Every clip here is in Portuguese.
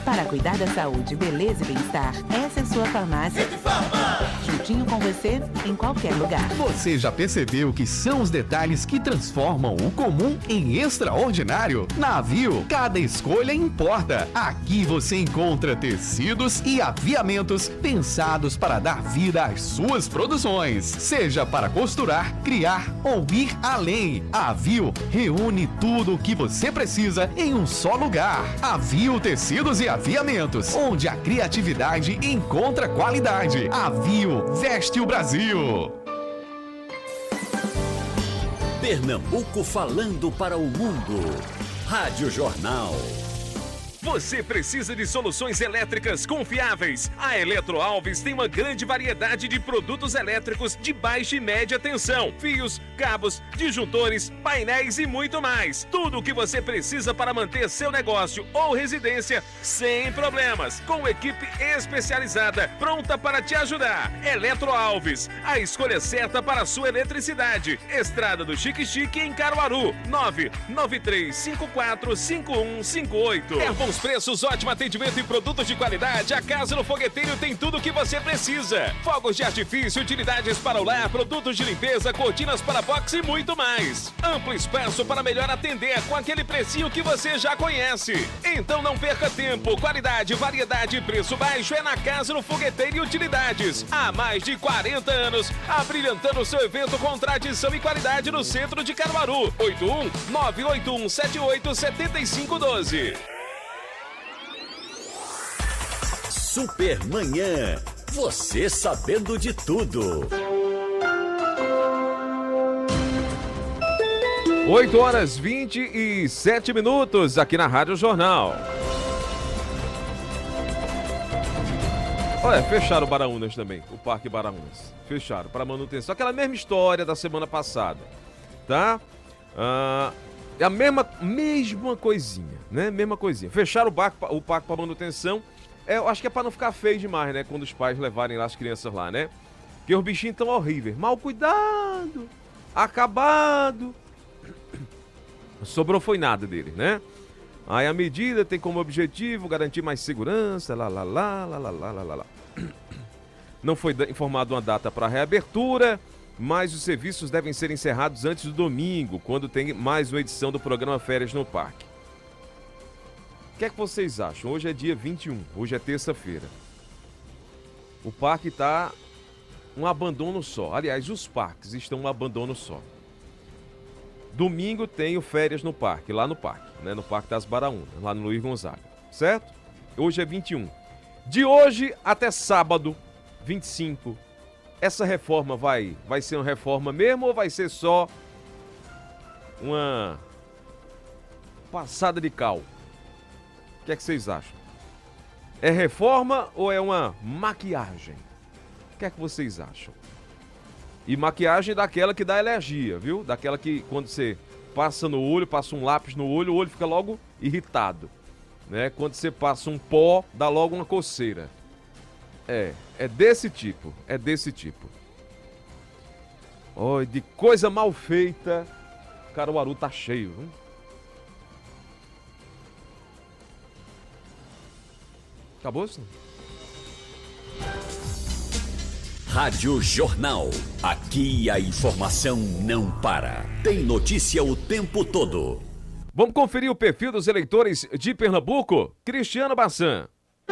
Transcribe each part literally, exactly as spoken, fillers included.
Para cuidar da saúde, beleza e bem-estar, essa é sua farmácia. Juntinho com você, em qualquer lugar. Você já percebeu que são os detalhes que transformam o comum em extraordinário? Na Avio, cada escolha importa. Aqui você encontra tecidos e aviamentos pensados para dar vida às suas produções. Seja para costurar, criar ou ir além. A Avio reúne tudo o que você precisa em um só lugar. Avio Tecidos e Aviamentos, onde a criatividade encontra qualidade. Avio veste o Brasil. Pernambuco falando para o mundo. Rádio Jornal. Você precisa de soluções elétricas confiáveis? A Eletro Alves tem uma grande variedade de produtos elétricos de baixa e média tensão, fios, cabos, disjuntores, painéis e muito mais. Tudo o que você precisa para manter seu negócio ou residência sem problemas, com equipe especializada pronta para te ajudar. Eletro Alves, a escolha certa para a sua eletricidade. Estrada do Chique Chique em Caruaru, nove nove três cinco quatro cinco um cinco oito. É bons preços, ótimo atendimento e produtos de qualidade. A Casa no Fogueteiro tem tudo o que você precisa. Fogos de artifício, utilidades para o lar, produtos de limpeza, cortinas para box e muito mais. Amplo espaço para melhor atender com aquele precinho que você já conhece. Então não perca tempo. Qualidade, variedade e preço baixo é na Casa no Fogueteiro e Utilidades. Há mais de quarenta anos, abrilhantando seu evento com tradição e qualidade no centro de Caruaru. oito um nove oito um sete oito sete cinco um dois. Supermanhã, você sabendo de tudo. oito horas vinte e sete minutos aqui na Rádio Jornal. Olha, fecharam o Baraunas também, o Parque Baraunas. Fecharam para manutenção. Aquela mesma história da semana passada, tá? Ah, é a mesma, mesma coisinha, né? Mesma coisinha. Fecharam o parque, o parque para manutenção. É, eu acho que é pra não ficar feio demais, né? Quando os pais levarem lá as crianças lá, né? Porque os bichinhos tão horríveis. Mal cuidado. Acabado. Sobrou foi nada deles, né? Aí a medida tem como objetivo garantir mais segurança. Lá, lá, lá, lá, lá, lá, lá, lá. Não foi informada uma data para reabertura, mas os serviços devem ser encerrados antes do domingo, quando tem mais uma edição do programa Férias no Parque. O que é que vocês acham? Hoje é dia vinte e um, hoje é terça-feira. O parque está um abandono só. Aliás, os parques estão um abandono só. Domingo tem o Férias no Parque, lá no parque, né? No Parque das Baraunas, lá no Luiz Gonzaga, certo? Hoje é vinte e um. De hoje até sábado, vinte e cinco, essa reforma vai, vai ser uma reforma mesmo ou vai ser só uma passada de cal? O que é que vocês acham? É reforma ou é uma maquiagem? O que é que vocês acham? E maquiagem daquela que dá alergia, viu? Daquela que quando você passa no olho, passa um lápis no olho, o olho fica logo irritado, né? Quando você passa um pó, dá logo uma coceira. É, é desse tipo, é desse tipo. Oi, de coisa mal feita, Caruaru tá cheio, viu? Acabou, sim? Rádio Jornal. Aqui a informação não para. Tem notícia o tempo todo. Vamos conferir o perfil dos eleitores de Pernambuco? Cristiano Bassan.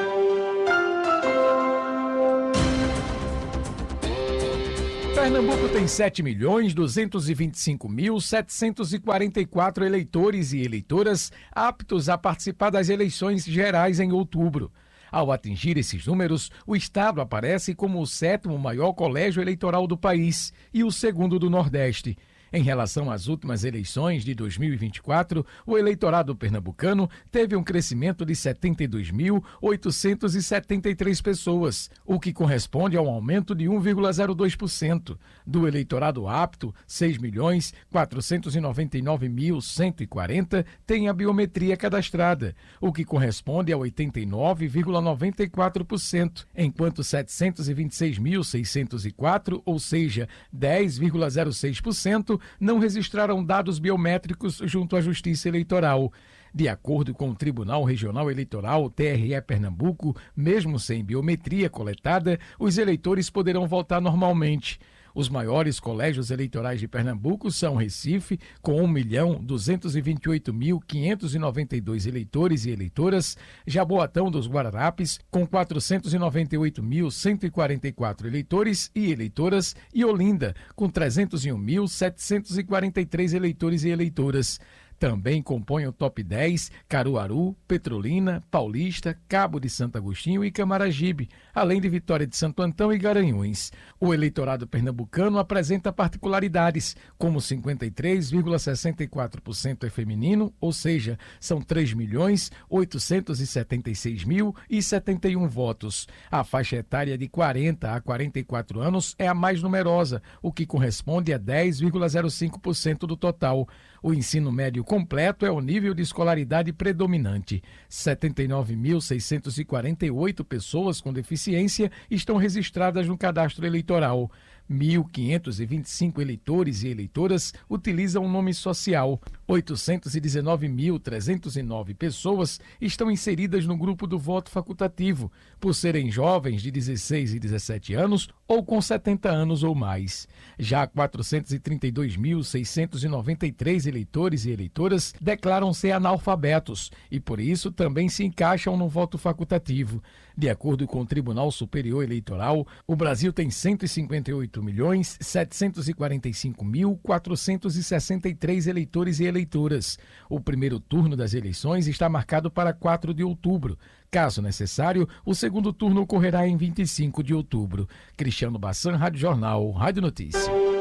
Pernambuco tem sete milhões duzentos e vinte e cinco mil setecentos e quarenta e quatro eleitores e eleitoras aptos a participar das eleições gerais em outubro. Ao atingir esses números, o estado aparece como o sétimo maior colégio eleitoral do país e o segundo do Nordeste. Em relação às últimas eleições de dois mil e vinte e quatro, o eleitorado pernambucano teve um crescimento de setenta e dois mil oitocentos e setenta e três pessoas, o que corresponde a um aumento de um vírgula zero dois por cento. Do eleitorado apto, seis milhões quatrocentos e noventa e nove mil cento e quarenta têm a biometria cadastrada, o que corresponde a oitenta e nove vírgula noventa e quatro por cento, enquanto setecentos e vinte e seis mil seiscentos e quatro, ou seja, dez vírgula zero seis por cento, não registraram dados biométricos junto à Justiça Eleitoral. De acordo com o Tribunal Regional Eleitoral, T R E Pernambuco, mesmo sem biometria coletada, os eleitores poderão votar normalmente. Os maiores colégios eleitorais de Pernambuco são Recife, com um milhão duzentos e vinte e oito mil quinhentos e noventa e dois eleitores e eleitoras, Jaboatão dos Guararapes, com quatrocentos e noventa e oito mil cento e quarenta e quatro eleitores e eleitoras, e Olinda, com trezentos e um mil setecentos e quarenta e três eleitores e eleitoras. Também compõem o top dez Caruaru, Petrolina, Paulista, Cabo de Santo Agostinho e Camaragibe, além de Vitória de Santo Antão e Garanhuns. O eleitorado pernambucano apresenta particularidades, como cinquenta e três vírgula sessenta e quatro por cento é feminino, ou seja, são três milhões oitocentos e setenta e seis mil e setenta e um votos. A faixa etária de quarenta a quarenta e quatro anos é a mais numerosa, o que corresponde a dez vírgula zero cinco por cento do total. O ensino médio completo é o nível de escolaridade predominante. setenta e nove mil seiscentos e quarenta e oito pessoas com deficiência estão registradas no cadastro eleitoral. mil quinhentos e vinte e cinco eleitores e eleitoras utilizam o nome social. oitocentos e dezenove mil trezentos e nove pessoas estão inseridas no grupo do voto facultativo, por serem jovens de dezesseis e dezessete anos ou com setenta anos ou mais. Já quatrocentos e trinta e dois mil seiscentos e noventa e três eleitores e eleitoras declaram ser analfabetos e, por isso, também se encaixam no voto facultativo. De acordo com o Tribunal Superior Eleitoral, o Brasil tem cento e cinquenta e oito milhões setecentos e quarenta e cinco mil quatrocentos e sessenta e três eleitores e eleitoras. O primeiro turno das eleições está marcado para quatro de outubro. Caso necessário, o segundo turno ocorrerá em vinte e cinco de outubro. Cristiano Bassan, Rádio Jornal, Rádio Notícia.